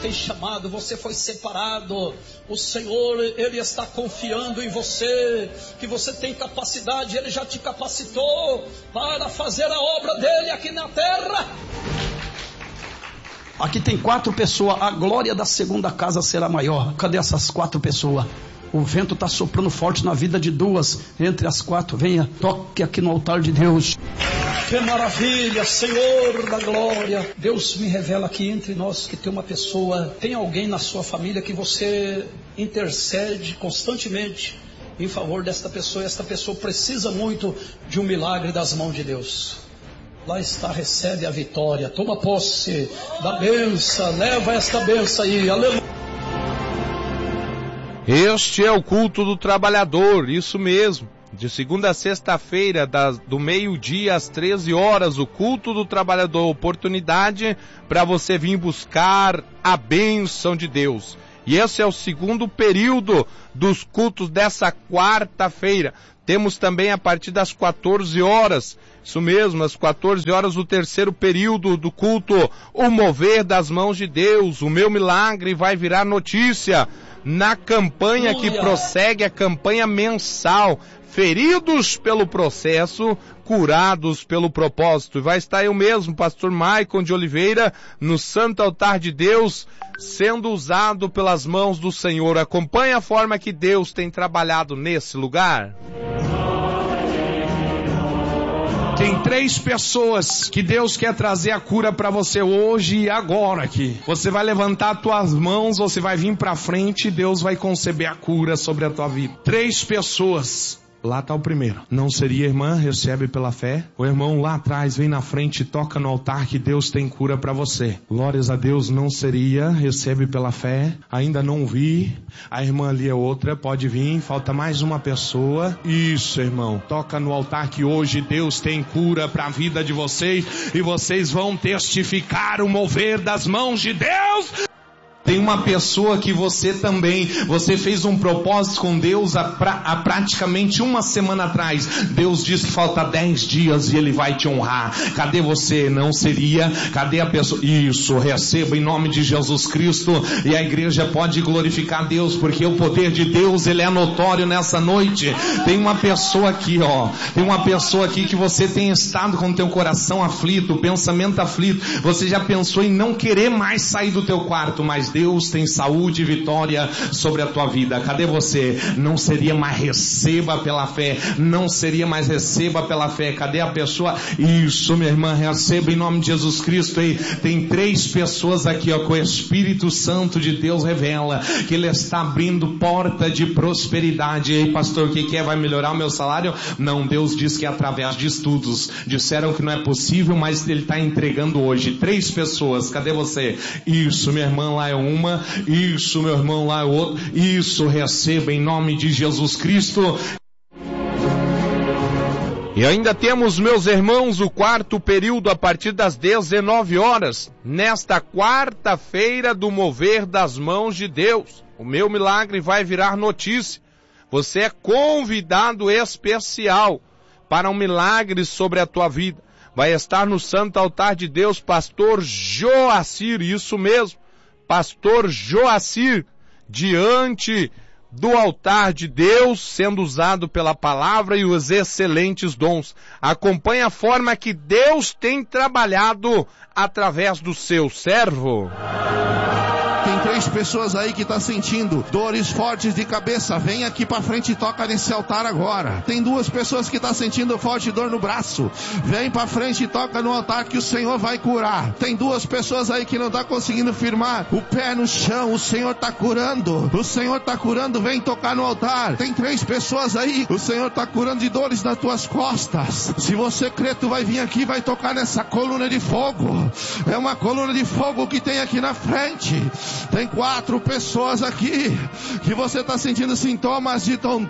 Foi chamado, você foi separado. O Senhor, Ele está confiando em você, que você tem capacidade, Ele já te capacitou para fazer a obra dEle aqui na terra. Aqui tem 4 pessoas, a glória da segunda casa será maior. Cadê essas 4 pessoas? O vento está soprando forte na vida de 2, entre as 4, venha, toque aqui no altar de Deus. Que maravilha, Senhor da glória. Deus me revela aqui entre nós que tem uma pessoa, tem alguém na sua família que você intercede constantemente em favor desta pessoa, e esta pessoa precisa muito de um milagre das mãos de Deus. Lá está, recebe a vitória, toma posse da bênção, leva esta bênção aí, aleluia. Este é o culto do trabalhador, isso mesmo. De segunda a sexta-feira, do meio-dia às 13 horas, o culto do trabalhador, oportunidade para você vir buscar a bênção de Deus. E esse é o segundo período dos cultos dessa quarta-feira. Temos também a partir das 14 horas, isso mesmo, às 14 horas, o terceiro período do culto, o mover das mãos de Deus, o meu milagre vai virar notícia. Na campanha que prossegue, a campanha mensal, feridos pelo processo, curados pelo propósito. E vai estar eu mesmo, pastor Maicon de Oliveira, no Santo Altar de Deus, sendo usado pelas mãos do Senhor. Acompanhe a forma que Deus tem trabalhado nesse lugar. Tem 3 pessoas que Deus quer trazer a cura para você hoje e agora aqui. Você vai levantar as tuas mãos, você vai vir para frente e Deus vai conceber a cura sobre a tua vida. 3 pessoas. Lá está o primeiro. Não seria, irmã? Recebe pela fé. O irmão lá atrás vem na frente e toca no altar que Deus tem cura para você. Glórias a Deus. Não seria? Recebe pela fé. Ainda não vi. A irmã ali é outra. Pode vir. Falta mais uma pessoa. Isso, irmão. Toca no altar que hoje Deus tem cura para a vida de vocês. E vocês vão testificar o mover das mãos de Deus. Tem uma pessoa que você fez um propósito com Deus há praticamente uma semana atrás. Deus diz que falta 10 dias e Ele vai te honrar. Cadê você? Não seria? Cadê a pessoa? Isso, receba em nome de Jesus Cristo. E a igreja pode glorificar Deus, porque o poder de Deus, Ele é notório nessa noite. Tem uma pessoa aqui, tem uma pessoa aqui que você tem estado com o teu coração aflito, pensamento aflito. Você já pensou em não querer mais sair do teu quarto, mas Deus tem saúde e vitória sobre a tua vida. Cadê você? Não seria mais, receba pela fé. Não seria mais, receba pela fé. Cadê a pessoa? Isso, minha irmã, receba em nome de Jesus Cristo. E tem 3 pessoas aqui, que o Espírito Santo de Deus revela que Ele está abrindo porta de prosperidade. E aí, pastor, o que é? Vai melhorar o meu salário? Não, Deus diz que é através de estudos. Disseram que não é possível, mas Ele está entregando hoje. 3 pessoas. Cadê você? Isso, minha irmã, lá é uma, isso, meu irmão, lá é outro, isso, receba em nome de Jesus Cristo. E ainda temos, meus irmãos, o quarto período a partir das 19 horas, nesta quarta-feira do mover das mãos de Deus. O meu milagre vai virar notícia. Você é convidado especial para um milagre sobre a tua vida. Vai estar no Santo Altar de Deus, pastor Joacir, isso mesmo. Pastor Joacir, diante do altar de Deus, sendo usado pela palavra e os excelentes dons. Acompanhe a forma que Deus tem trabalhado através do seu servo. Tem 3 pessoas aí que estão sentindo dores fortes de cabeça. Vem aqui para frente e toca nesse altar agora. Tem 2 pessoas que estão sentindo forte dor no braço. Vem para frente e toca no altar que o Senhor vai curar. Tem 2 pessoas aí que não estão conseguindo firmar o pé no chão. O Senhor está curando. O Senhor está curando. Vem tocar no altar. Tem 3 pessoas aí. O Senhor está curando de dores nas tuas costas. Se você crê, tu vai vir aqui e vai tocar nessa coluna de fogo. É uma coluna de fogo que tem aqui na frente. Tem 4 pessoas aqui que você está sentindo sintomas de